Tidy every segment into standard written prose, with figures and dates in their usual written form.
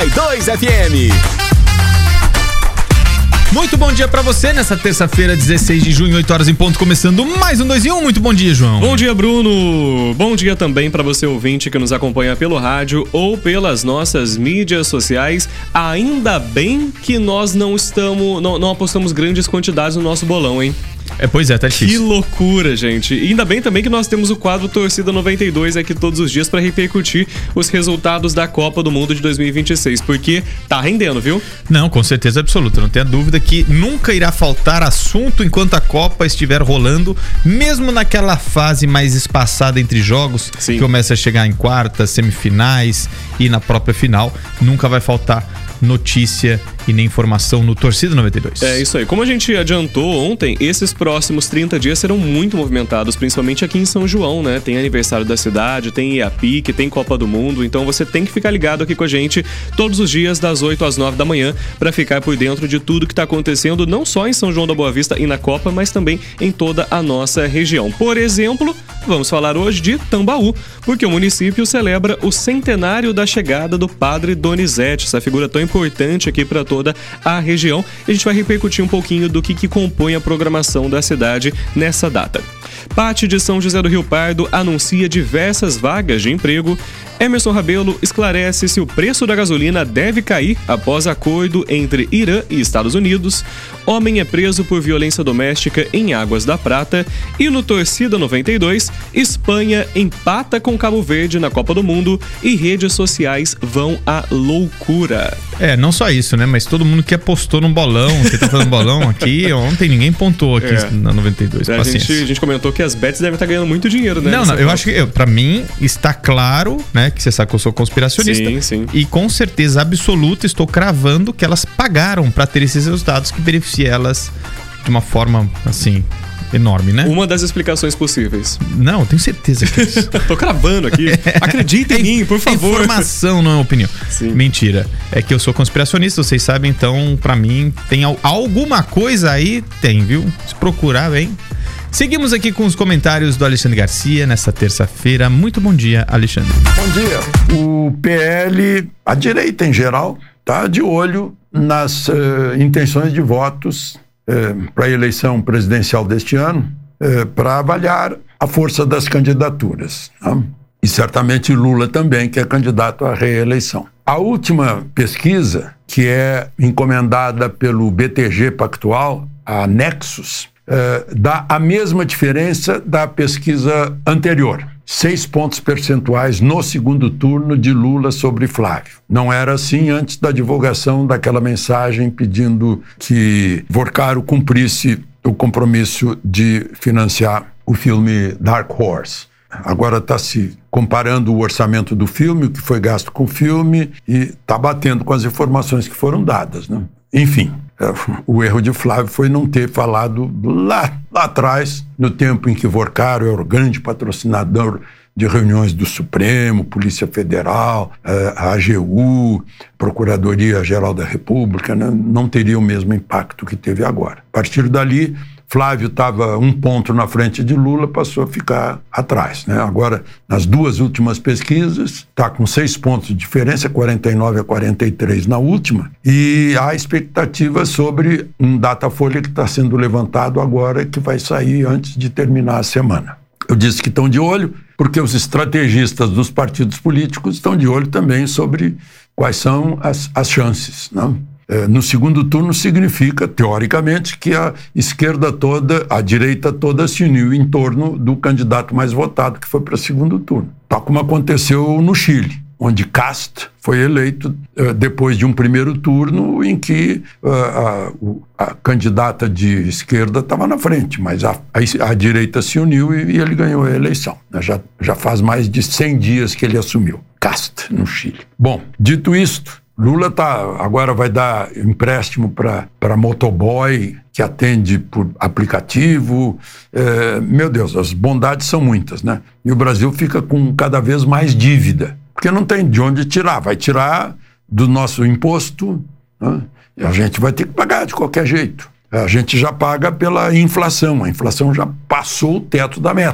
92 FM. Muito bom dia pra você nessa terça-feira, 16 de junho, 8 horas em ponto, começando mais um 2 em 1. Muito bom dia, João. Bom dia, Bruno. Bom dia também pra você, ouvinte, que nos acompanha pelo rádio ou pelas nossas mídias sociais. Ainda bem que nós não apostamos grandes quantidades no nosso bolão, hein? Pois é, tá difícil. Que loucura, gente. E ainda bem também que nós temos o quadro Torcida 92 aqui todos os dias pra repercutir os resultados da Copa do Mundo de 2026, porque tá rendendo, viu? Não, com certeza absoluta. Não tenha dúvida que nunca irá faltar assunto enquanto a Copa estiver rolando, mesmo naquela fase mais espaçada entre jogos. Sim. Que começa a chegar em quartas, semifinais e na própria final. Nunca vai faltar notícia e nem informação no Torcida 92. É isso aí. Como a gente adiantou ontem, esses próximos 30 dias serão muito movimentados, principalmente aqui em São João, né? Tem aniversário da cidade, tem IAPIC, tem Copa do Mundo, então você tem que ficar ligado aqui com a gente todos os dias das 8 às 9 da manhã para ficar por dentro de tudo que está acontecendo, não só em São João da Boa Vista e na Copa, mas também em toda a nossa região. Por exemplo, vamos falar hoje de Tambaú, porque o município celebra o centenário da chegada do Padre Donizete, essa figura tão importante aqui para toda a região. E a gente vai repercutir um pouquinho do que compõe a programação da cidade nessa data. Pátio de São José do Rio Pardo anuncia diversas vagas de emprego. Emerson Rabelo esclarece se o preço da gasolina deve cair após acordo entre Irã e Estados Unidos. Homem é preso por violência doméstica em Águas da Prata. E no Torcida 92, Espanha empata com Cabo Verde na Copa do Mundo e redes sociais vão à loucura. Não só isso, né? Mas todo mundo que apostou no bolão, que tá fazendo bolão aqui, ontem ninguém pontou aqui na 92. A gente comentou que as bets devem estar ganhando muito dinheiro, né? Não, eu acho que, pra mim, está claro, né, que você sabe que eu sou conspiracionista. Sim. E com certeza absoluta estou cravando que elas pagaram pra ter esses resultados que beneficia elas de uma forma, assim, enorme, né? Uma das explicações possíveis. Não, tenho certeza que é isso. Tô cravando aqui. Acredita em mim, por favor. Informação, não é opinião. Sim. Mentira. É que eu sou conspiracionista, vocês sabem, então, pra mim, tem alguma coisa aí, tem, viu? Se procurar, bem. Seguimos aqui com os comentários do Alexandre Garcia nessa terça-feira. Muito bom dia, Alexandre. Bom dia. O PL, a direita em geral, tá de olho nas intenções de votos para a eleição presidencial deste ano, para avaliar a força das candidaturas. Tá? E certamente Lula também, que é candidato à reeleição. A última pesquisa, que é encomendada pelo BTG Pactual, a Nexus, dá a mesma diferença da pesquisa anterior. 6 pontos percentuais no segundo turno de Lula sobre Flávio. Não era assim antes da divulgação daquela mensagem pedindo que Vorcaro cumprisse o compromisso de financiar o filme Dark Horse. Agora está se comparando o orçamento do filme, o que foi gasto com o filme, e está batendo com as informações que foram dadas, né? Enfim, o erro de Flávio foi não ter falado lá atrás, no tempo em que Vorcaro era o grande patrocinador de reuniões do Supremo, Polícia Federal, a AGU, Procuradoria-Geral da República, né? Não teria o mesmo impacto que teve agora. A partir dali, Flávio estava 1 ponto na frente de Lula, passou a ficar atrás, né? Agora, nas 2 últimas pesquisas, está com 6 pontos de diferença, 49 a 43 na última, e há expectativa sobre um Datafolha que está sendo levantado agora, que vai sair antes de terminar a semana. Eu disse que estão de olho, porque os estrategistas dos partidos políticos estão de olho também sobre quais são as chances, né? No segundo turno significa, teoricamente, que a esquerda toda, a direita toda se uniu em torno do candidato mais votado, que foi para o segundo turno. Tal como aconteceu no Chile, onde Cast foi eleito depois de um primeiro turno em que a candidata de esquerda estava na frente, mas a direita se uniu e ele ganhou a eleição. Já faz mais de 100 dias que ele assumiu. Cast, no Chile. Bom, dito isto, Lula agora vai dar empréstimo para motoboy que atende por aplicativo. Meu Deus, as bondades são muitas, né? E o Brasil fica com cada vez mais dívida, porque não tem de onde tirar. Vai tirar do nosso imposto, né? E a gente vai ter que pagar de qualquer jeito. A gente já paga pela inflação. A inflação já passou o teto da meta.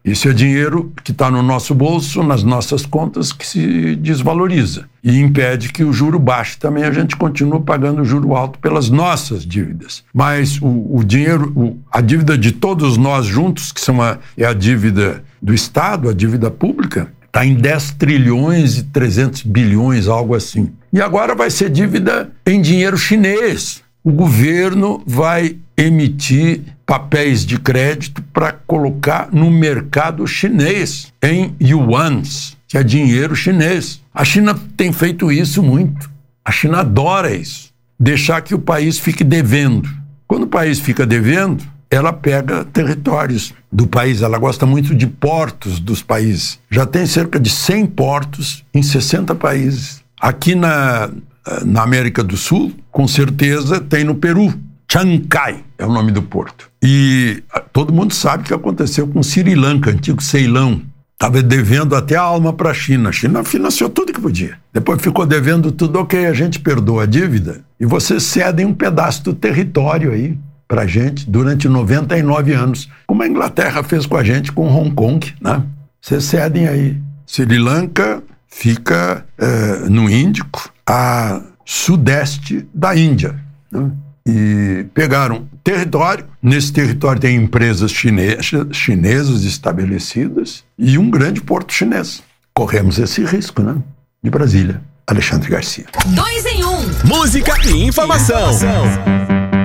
Isso é dinheiro que está no nosso bolso, nas nossas contas, que se desvaloriza e impede que o juro baixe. Também a gente continua pagando juro alto pelas nossas dívidas. Mas o dinheiro, a dívida de todos nós juntos, que é a dívida do Estado, a dívida pública, está em 10 trilhões e 300 bilhões, algo assim. E agora vai ser dívida em dinheiro chinês. O governo vai emitir papéis de crédito para colocar no mercado chinês, em yuans, que é dinheiro chinês. A China tem feito isso muito. A China adora isso. Deixar que o país fique devendo. Quando o país fica devendo, ela pega territórios do país. Ela gosta muito de portos dos países. Já tem cerca de 100 portos em 60 países. Aqui na América do Sul, com certeza, tem no Peru. Chancai é o nome do porto. E todo mundo sabe o que aconteceu com Sri Lanka, antigo Ceilão. Estava devendo até a alma para a China. A China financiou tudo que podia. Depois ficou devendo tudo. Ok, a gente perdoa a dívida e vocês cedem um pedaço do território aí para a gente durante 99 anos. Como a Inglaterra fez com a gente com Hong Kong, né? Vocês cedem aí. Sri Lanka fica no Índico, a sudeste da Índia, né? E pegaram território. Nesse território tem empresas chinesas estabelecidas e um grande porto chinês. Corremos esse risco, né? De Brasília, Alexandre Garcia. 2 em 1. Música e informação.